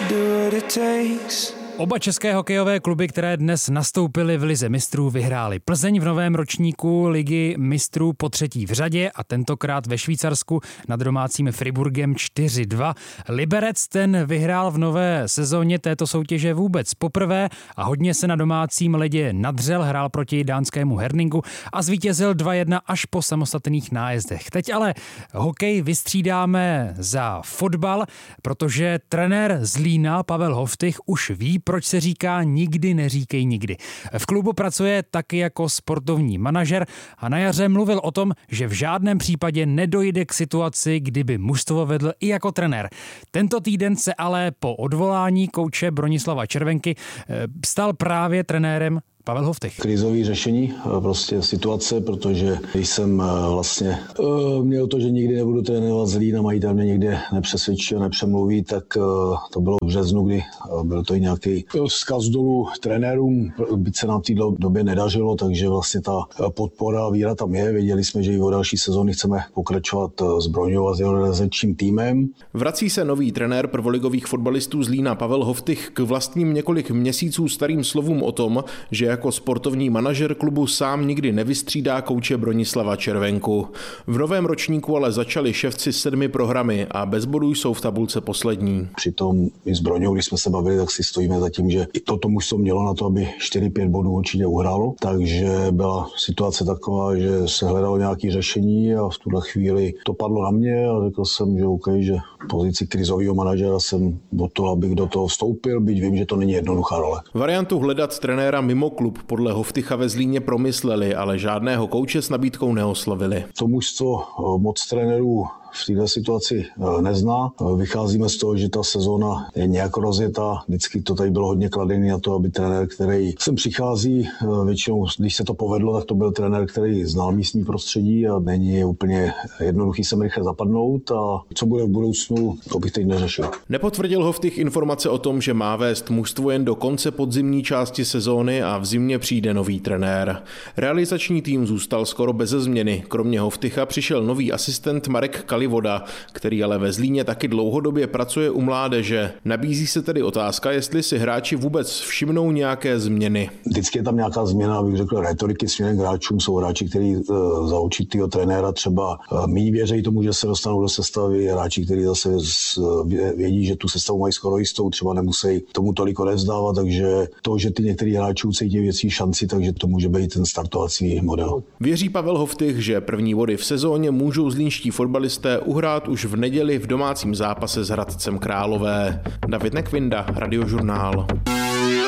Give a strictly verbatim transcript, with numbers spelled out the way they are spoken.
Oba české hokejové kluby, které dnes nastoupily v lize mistrů, vyhrály. Plzeň v novém ročníku ligy mistrů po třetí v řadě a tentokrát ve Švýcarsku nad domácím Friburgem čtyři dva. Liberec ten vyhrál v nové sezóně této soutěže vůbec poprvé a hodně se na domácím ledě nadřel, hrál proti dánskému Herningu a zvítězil dva jedna až po samostatných nájezdech. Teď ale hokej vystřídáme za fotbal, protože trenér Zlína Pavel Hoftych už ví, proč se říká nikdy neříkej nikdy. V klubu pracuje taky jako sportovní manažer a na jaře mluvil o tom, že v žádném případě nedojde k situaci, kdyby mužstvo vedl i jako trenér. Tento týden se ale po odvolání kouče Bronislava Červenky stal právě trenérem Pavel Hoftych. Krizové řešení, prostě situace, protože jsem vlastně měl to, že nikdy nebudu trénovat Zlín a majitel mě nikdy nepřesvědčí a nepřemluví, tak to bylo v březnu, kdy byl to i nějaký vzkaz dolů trenérům, byť se nám v té době nedařilo, takže vlastně ta podpora a víra tam je. Věděli jsme, že i o další sezóny chceme pokračovat s Broňou a s jeho realizačním týmem. Vrací se nový trenér prvoligových fotbalistů Zlína Pavel Hoftych k vlastním několik měsíců starým slovům o tom, že jako sportovní manažer klubu sám nikdy nevystřídá kouče Bronislava Červenku. V novém ročníku ale začali ševci sedmi programy a bez bodů jsou v tabulce poslední. Přitom i s Broňou, když jsme se bavili, tak si stojíme za tím, že i toto mužstvo mělo na to, aby čtyři pět bodů určitě uhrálo. Takže byla situace taková, že se hledalo nějaké řešení a v tuhle chvíli to padlo na mě a řekl jsem, že OK, že v pozici krizového manažera jsem do toho, abych do toho vstoupil, byť vím, že to není jednoduchá role. Variantu hledat trenéra mimo klub podle Hoftycha ve Zlíně promysleli, ale žádného kouče s nabídkou neoslovili. To mužstvo moc trenérů v této situaci nezná. Vycházíme z toho, že ta sezóna je nějak rozjetá. Vždycky to tady bylo hodně kladený na to, aby trenér, který sem přichází, většinou, když se to povedlo, tak to byl trenér, který znal místní prostředí a není úplně jednoduchý sem rychle zapadnout a co bude v budoucnu, to bych teď neřešil. Nepotvrdil Hoftych informace o tom, že má vést mužstvo jen do konce podzimní části sezóny a v zimě přijde nový trenér. Realizační tým zůstal skoro beze změny. Kromě Hoftycha přišel nový asistent Marek Kali Voda, který ale ve Zlíně taky dlouhodobě pracuje u mládeže. Nabízí se tedy otázka, jestli si hráči vůbec všimnou nějaké změny. Vždycky je tam nějaká změna, abych řekl, rétoriky směrem k hráčům. Jsou hráči, kteří uh, za určitýho trenéra třeba uh, méně věří tomu, že se dostanou do sestavy. Hráči, kteří zase z, uh, vědí, že tu sestavu mají skoro jistou, třeba nemusí tomu tolik odevzdávat, takže to, že ty některý hráči cítí věcí šanci, takže to může být ten startovací model. Věří Pavel Hoftych, že první body v sezóně můžou zlínští fotbalisté uhrát už v neděli v domácím zápase s Hradcem Králové. David Nekvinda, Radiožurnál.